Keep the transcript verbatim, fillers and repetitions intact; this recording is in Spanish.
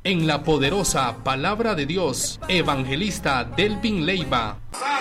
En la poderosa palabra de Dios, Evangelista Delvin Leiva.